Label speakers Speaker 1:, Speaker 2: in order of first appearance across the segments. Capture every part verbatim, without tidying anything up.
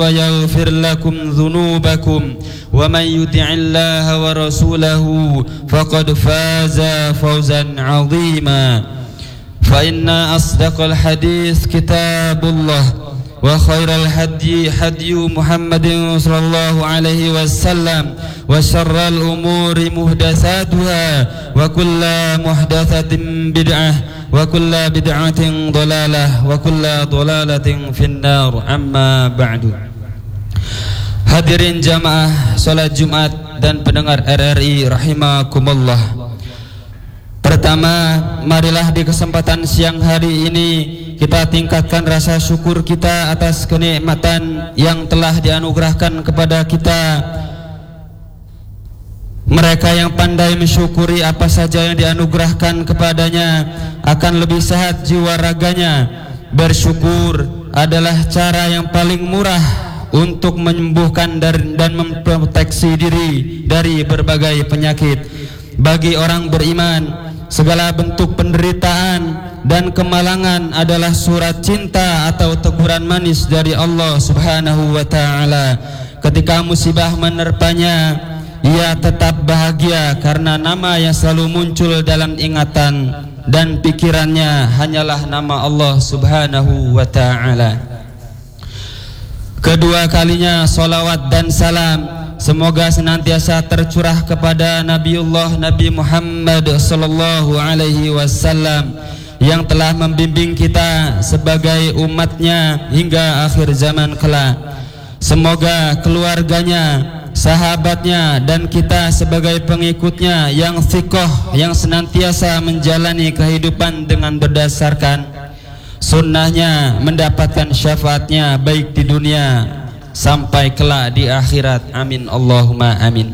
Speaker 1: ويغفر لكم ذنوبكم ومن يطع الله ورسوله فقد فاز فوزا عظيما فإن أصدق الحديث كتاب الله وخير الهدي هدي محمد صلى الله عليه وسلم وشر الأمور محدثاتها وكل محدثة بدعة وكل بدعة ضلالة وكل ضلالة في النار أما بعد. Hadirin jamaah salat Jumat dan pendengar R R I rahimakumullah. Pertama, marilah di kesempatan siang hari ini kita tingkatkan rasa syukur kita atas kenikmatan yang telah dianugerahkan kepada kita. Mereka yang pandai mensyukuri apa saja yang dianugerahkan kepadanya akan lebih sehat jiwa raganya. Bersyukur adalah cara yang paling murah untuk menyembuhkan dan memproteksi diri dari berbagai penyakit. Bagi orang beriman, segala bentuk penderitaan dan kemalangan adalah surat cinta atau teguran manis dari Allah Subhanahu wa ta'ala. Ketika musibah menerpanya, ia tetap bahagia karena nama yang selalu muncul dalam ingatan dan pikirannya hanyalah nama Allah Subhanahu wa ta'ala. Kedua kalinya salawat dan salam semoga senantiasa tercurah kepada Nabiullah Nabi Muhammad sallallahu alaihi wasallam yang telah membimbing kita sebagai umatnya hingga akhir zaman kelak. Semoga keluarganya, sahabatnya dan kita sebagai pengikutnya yang thiqah, yang senantiasa menjalani kehidupan dengan berdasarkan sunnahnya, mendapatkan syafaatnya baik di dunia sampai kelak di akhirat. Amin Allahumma amin.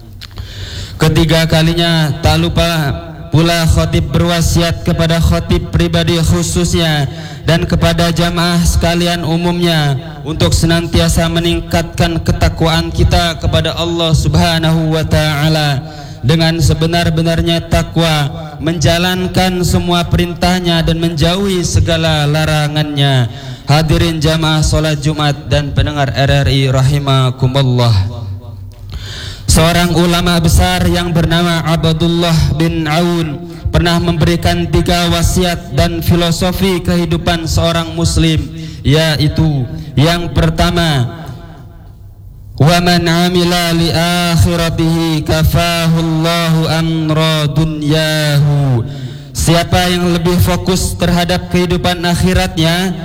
Speaker 1: Ketiga kalinya tak lupa pula khatib berwasiat kepada khatib pribadi khususnya dan kepada jamaah sekalian umumnya untuk senantiasa meningkatkan ketakwaan kita kepada Allah Subhanahu wa ta'ala dengan sebenar-benarnya takwa, menjalankan semua perintahnya dan menjauhi segala larangannya. Hadirin jamaah salat Jumat dan pendengar R R I rahimakumullah. Seorang ulama besar yang bernama Abdullah bin Aun pernah memberikan tiga wasiat dan filosofi kehidupan seorang muslim, yaitu yang pertama, wa man amila li akhiratihi kafahu Allahu amra dunyahu. Siapa yang lebih fokus terhadap kehidupan akhiratnya,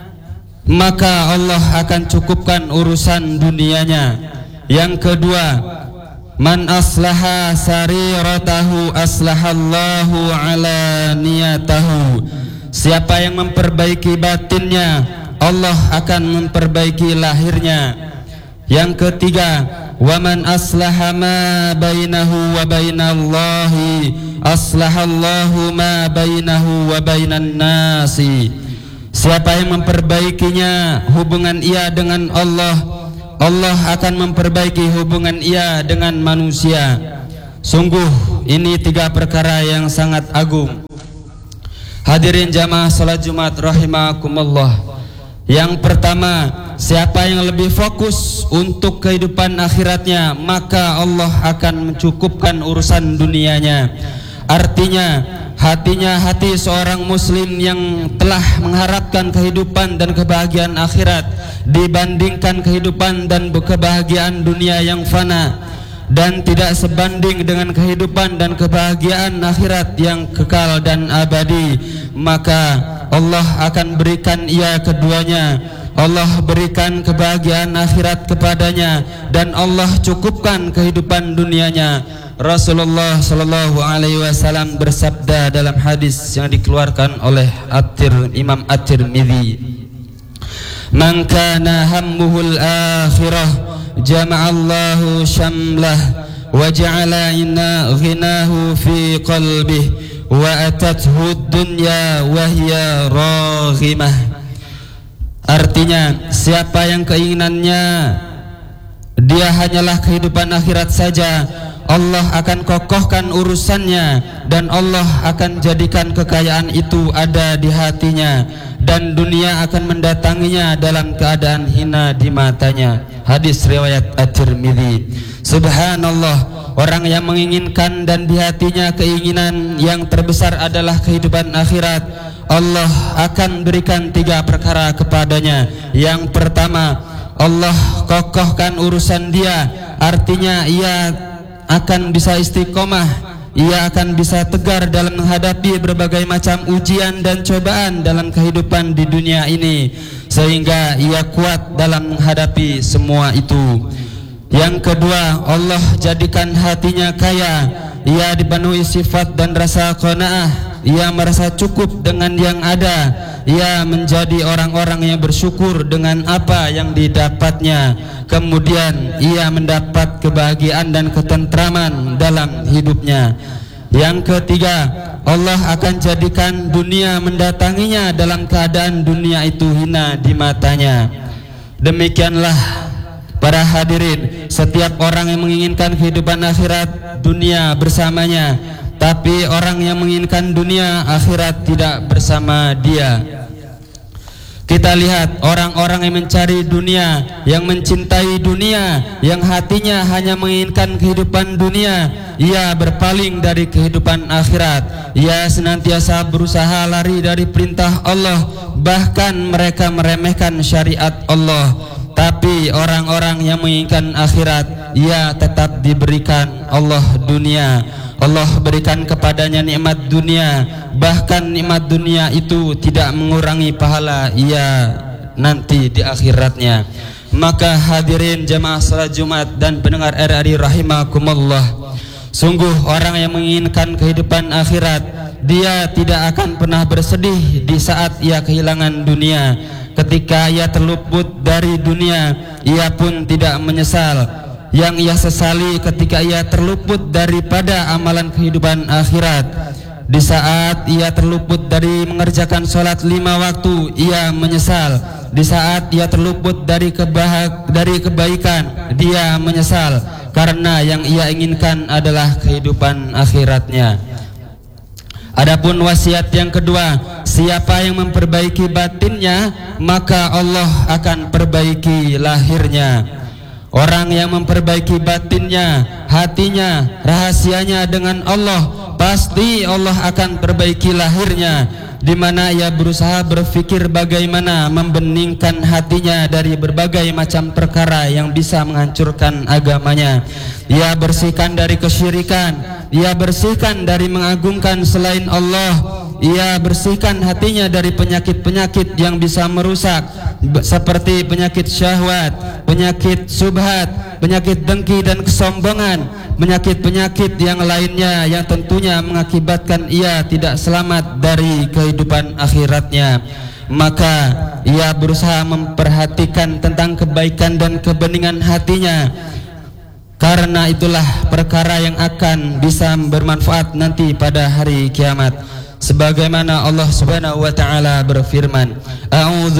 Speaker 1: maka Allah akan cukupkan urusan dunianya. Yang kedua, man aslaha sariratahu aslahallahu ala niyatahu. Siapa yang memperbaiki batinnya, Allah akan memperbaiki lahirnya. Yang ketiga, waman aslaha ma bainahu wa bainallahi aslahallahu ma bainahu wa bainan nasi. Siapa yang memperbaikinya hubungan ia dengan Allah, Allah akan memperbaiki hubungan ia dengan manusia. Sungguh ini tiga perkara yang sangat agung. Hadirin jamaah salat Jumat rahimakumullah. Yang pertama, siapa yang lebih fokus untuk kehidupan akhiratnya, maka Allah akan mencukupkan urusan dunianya. Artinya, hatinya hati seorang muslim yang telah mengharapkan kehidupan dan kebahagiaan akhirat dibandingkan kehidupan dan kebahagiaan dunia yang fana, dan tidak sebanding dengan kehidupan dan kebahagiaan akhirat yang kekal dan abadi, maka Allah akan berikan ia keduanya. Allah berikan kebahagiaan akhirat kepadanya dan Allah cukupkan kehidupan dunianya. Rasulullah sallallahu alaihi wasallam bersabda dalam hadis yang dikeluarkan oleh At-Tir, Imam At-Tirmidzi, "Man kana hammuhul akhirah jama'allahu syamlah wa ja'ala ghinahu fi qalbihi wa atathu dunya wa hiya raghimah." Artinya, siapa yang keinginannya dia hanyalah kehidupan akhirat saja, Allah akan kokohkan urusannya dan Allah akan jadikan kekayaan itu ada di hatinya, dan dunia akan mendatanginya dalam keadaan hina di matanya. Hadis riwayat At-Tirmidzi. Subhanallah, orang yang menginginkan dan di hatinya keinginan yang terbesar adalah kehidupan akhirat, Allah akan berikan tiga perkara kepadanya. Yang pertama, Allah kokohkan urusan dia, artinya ia akan bisa istiqomah, ia akan bisa tegar dalam menghadapi berbagai macam ujian dan cobaan dalam kehidupan di dunia ini, sehingga ia kuat dalam menghadapi semua itu. Yang kedua, Allah jadikan hatinya kaya, ia dipenuhi sifat dan rasa qanaah, ia merasa cukup dengan yang ada, ia menjadi orang-orang yang bersyukur dengan apa yang didapatnya, kemudian ia mendapat kebahagiaan dan ketentraman dalam hidupnya. Yang ketiga, Allah akan jadikan dunia mendatanginya dalam keadaan dunia itu hina di matanya. Demikianlah para hadirin, setiap orang yang menginginkan kehidupan akhirat, dunia bersamanya. Tapi orang yang menginginkan dunia, akhirat tidak bersama dia. Kita lihat orang-orang yang mencari dunia, yang mencintai dunia, yang hatinya hanya menginginkan kehidupan dunia, ia berpaling dari kehidupan akhirat. Ia senantiasa berusaha lari dari perintah Allah, bahkan mereka meremehkan syariat Allah. Tapi orang-orang yang menginginkan akhirat, ia tetap diberikan Allah dunia. Allah berikan kepadanya nikmat dunia, bahkan nikmat dunia itu tidak mengurangi pahala ia nanti di akhiratnya. Maka hadirin jamaah salat Jumat dan pendengar R R I rahimakumullah, sungguh orang yang menginginkan kehidupan akhirat, dia tidak akan pernah bersedih di saat ia kehilangan dunia. Ketika ia terluput dari dunia, ia pun tidak menyesal. Yang ia sesali ketika ia terluput daripada amalan kehidupan akhirat. Di saat ia terluput dari mengerjakan sholat lima waktu, ia menyesal. Di saat ia terluput dari kebah dari kebaikan, dia menyesal, karena yang ia inginkan adalah kehidupan akhiratnya. Adapun wasiat yang kedua, siapa yang memperbaiki batinnya, maka Allah akan perbaiki lahirnya. Orang yang memperbaiki batinnya, hatinya, rahasianya dengan Allah, pasti Allah akan perbaiki lahirnya, di mana ia berusaha berpikir bagaimana membeningkan hatinya dari berbagai macam perkara yang bisa menghancurkan agamanya. Ia bersihkan dari kesyirikan, ia bersihkan dari mengagungkan selain Allah, ia bersihkan hatinya dari penyakit-penyakit yang bisa merusak, seperti penyakit syahwat, penyakit subhat, penyakit dengki dan kesombongan, penyakit-penyakit yang lainnya yang tentunya mengakibatkan ia tidak selamat dari kehidupan akhiratnya. Maka ia berusaha memperhatikan tentang kebaikan dan kebeningan hatinya, karena itulah perkara yang akan bisa bermanfaat nanti pada hari kiamat. Sebagaimana Allah Subhanahu wa taala berfirman, A'udzu